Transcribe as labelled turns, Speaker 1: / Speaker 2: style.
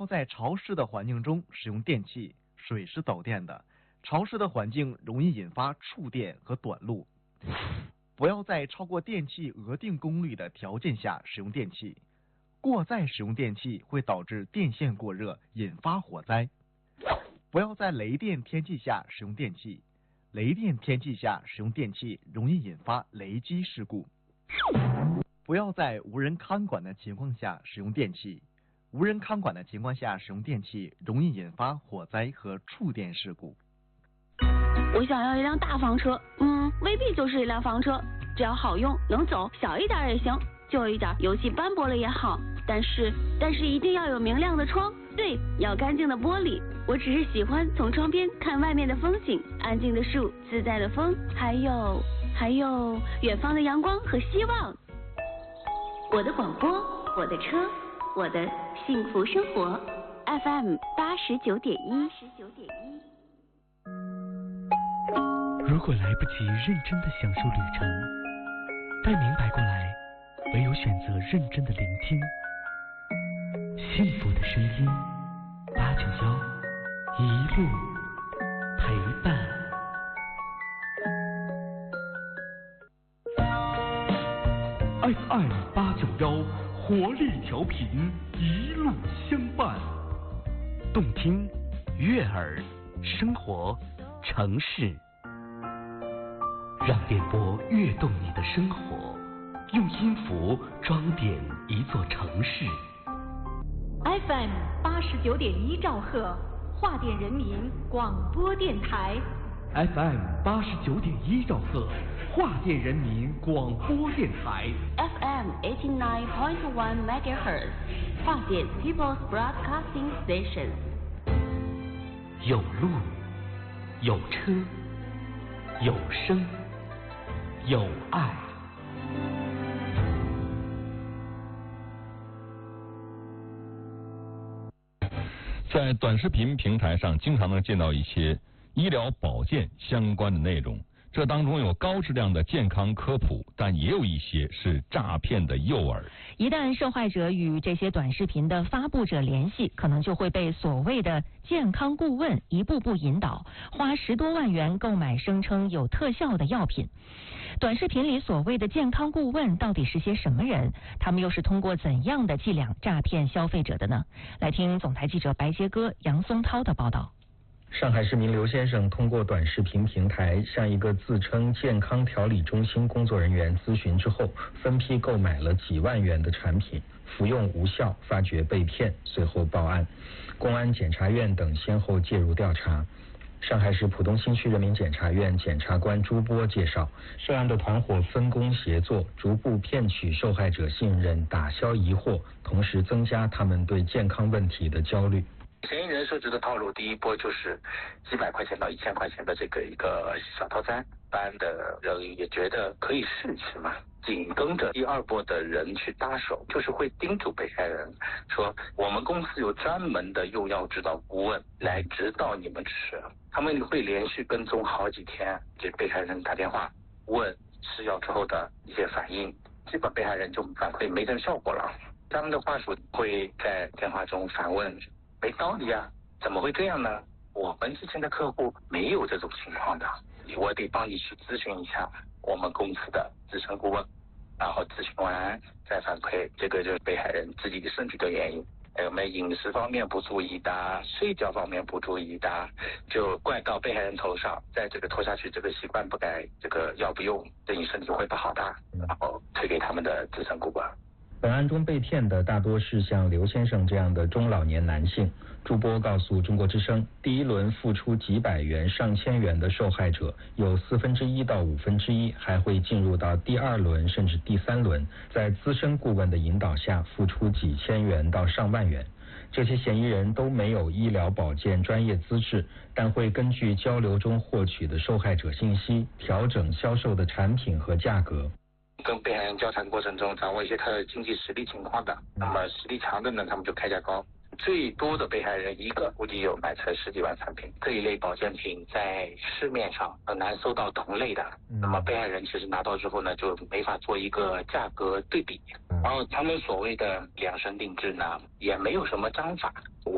Speaker 1: 在潮湿的环境中使用电器，水是导电的，潮湿的环境容易引发触电和短路。不要在超过电器额定功率的条件下使用电器，过载使用电器会导致电线过热，引发火灾。不要在雷电天气下使用电器，雷电天气下使用电器容易引发雷击事故。不要在无人看管的情况下使用电器，无人看管的情况下使用电器容易引发火灾和触电事故。
Speaker 2: 我想要一辆大房车，未必就是一辆房车，只要好用能走，小一点也行，旧一点油漆斑驳了也好，但是一定要有明亮的窗，对，要干净的玻璃。我只是喜欢从窗边看外面的风景，安静的树，自在的风，还有远方的阳光和希望。我的广播，我的车，我的幸福生活 FM 89.1。
Speaker 3: 如果来不及认真的享受旅程，待明白过来，唯有选择认真的聆听。幸福的声音891一路陪伴。FM 891活力调频，一路相伴，动听悦耳，生活城市，让电波跃动你的生活，用音符装点一座城市。
Speaker 4: FM 89.1兆赫，华电人民广播电台。
Speaker 3: FM 89.1兆赫，华电人民广播电台。
Speaker 2: FM 89.1 MHz， 华电 People's Broadcasting Station。
Speaker 3: 有路，有车，有声，有爱。
Speaker 5: 在短视频平台上，经常能见到一些医疗保健相关的内容，这当中有高质量的健康科普，但也有一些是诈骗的诱饵。
Speaker 6: 一旦受害者与这些短视频的发布者联系，可能就会被所谓的健康顾问一步步引导，花10多万元购买声称有特效的药品。短视频里所谓的健康顾问到底是些什么人？他们又是通过怎样的伎俩诈骗消费者的呢？来听总台记者白杰哥、杨松涛的报道。
Speaker 7: 上海市民刘先生通过短视频平台向一个自称健康调理中心工作人员咨询之后，分批购买了几万元的产品，服用无效，发觉被骗，随后报案。公安、检察院等先后介入调查。上海市浦东新区人民检察院检察官朱波介绍，涉案的团伙分工协作，逐步骗取受害者信任，打消疑惑，同时增加他们对健康问题的焦虑。
Speaker 8: 嫌疑人设置的套路，第一波就是几百块钱到1000块钱的这个一个小套餐，办案的人也觉得可以试试嘛，紧跟着第二波的人去搭手，就是会叮嘱被害人说，我们公司有专门的用药指导顾问来指导你们吃，他们会连续跟踪好几天，给被害人打电话问吃药之后的一些反应，基本被害人就反馈没什么效果了。他们的话术会在电话中反问，没道理啊，怎么会这样呢？我们之前的客户没有这种情况的，我得帮你去咨询一下我们公司的资深顾问，然后咨询完再反馈，这个就是被害人自己的身体的原因，还有没有饮食方面不注意的，睡觉方面不注意的，就怪到被害人头上，在这个拖下去，这个习惯不改，这个药不用，对你身体会不好的，然后推给他们的资深顾问。
Speaker 7: 本案中被骗的大多是像刘先生这样的中老年男性。朱波告诉中国之声，第一轮付出几百元、上千元的受害者有1/4到1/5，还会进入到第2轮甚至第3轮，在资深顾问的引导下付出几千元到上万元。这些嫌疑人都没有医疗保健专业资质，但会根据交流中获取的受害者信息，调整销售的产品和价格。
Speaker 8: 跟被害人交谈过程中掌握一些他的经济实力情况的，那么实力强的呢，他们就开价高。最多的被害人一个估计有买才10几万产品，这一类保健品在市面上很难搜到同类的，那么被害人其实拿到之后呢，就没法做一个价格对比，然后他们所谓的量身定制呢，也没有什么章法，我